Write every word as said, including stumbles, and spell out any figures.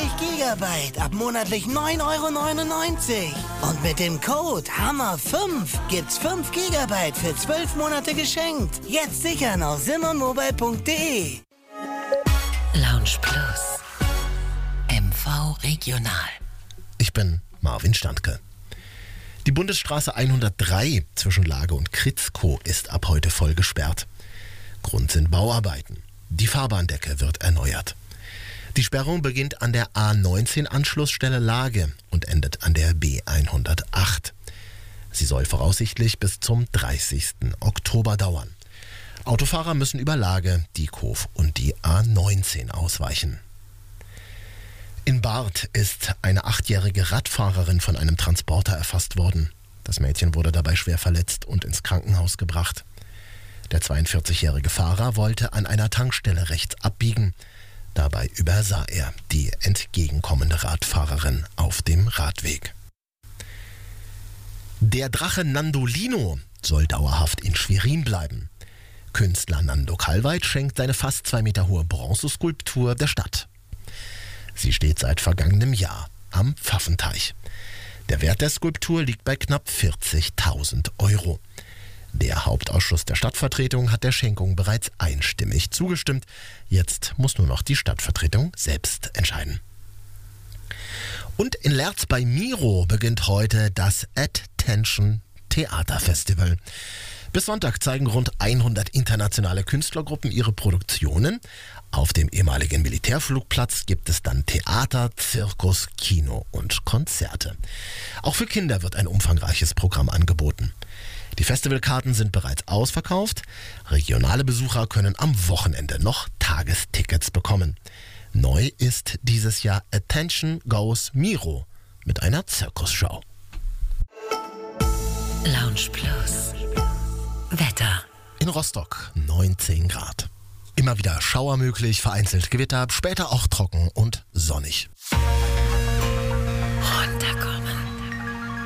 Gigabyte ab monatlich neun Euro neunundneunzig. Und mit dem Code Hammer fünf gibt's fünf Gigabyte für zwölf Monate geschenkt. Jetzt sichern auf simonmobile punkt de. Lounge Plus. M V Regional. Ich bin Marvin Standke. Die Bundesstraße hundertdrei zwischen Lage und Kritzkow ist ab heute voll gesperrt. Grund sind Bauarbeiten. Die Fahrbahndecke wird erneuert. Die Sperrung beginnt an der A neunzehn Anschlussstelle Lage und endet an der B hundertacht. Sie soll voraussichtlich bis zum dreißigsten Oktober dauern. Autofahrer müssen über Lage, Diekhof und die A neunzehn ausweichen. In Barth ist eine achtjährige Radfahrerin von einem Transporter erfasst worden. Das Mädchen wurde dabei schwer verletzt und ins Krankenhaus gebracht. Der zweiundvierzigjährige Fahrer wollte an einer Tankstelle rechts abbiegen. Dabei übersah er die entgegenkommende Radfahrerin auf dem Radweg. Der Drache Nandolino soll dauerhaft in Schwerin bleiben. Künstler Nando Kalweit schenkt seine fast zwei Meter hohe Bronzeskulptur der Stadt. Sie steht seit vergangenem Jahr am Pfaffenteich. Der Wert der Skulptur liegt bei knapp vierzigtausend Euro. Der Hauptausschuss der Stadtvertretung hat der Schenkung bereits einstimmig zugestimmt. Jetzt muss nur noch die Stadtvertretung selbst entscheiden. Und in Lerz bei Miro beginnt heute das Attention Theaterfestival. Bis Sonntag zeigen rund hundert internationale Künstlergruppen ihre Produktionen. Auf dem ehemaligen Militärflugplatz gibt es dann Theater, Zirkus, Kino und Konzerte. Auch für Kinder wird ein umfangreiches Programm angeboten. Die Festivalkarten sind bereits ausverkauft. Regionale Besucher können am Wochenende noch Tagestickets bekommen. Neu ist dieses Jahr Attention Goes Miro mit einer Zirkusshow. Lounge Plus. Wetter. In Rostock neunzehn Grad. Immer wieder Schauer möglich, vereinzelt Gewitter, später auch trocken und sonnig.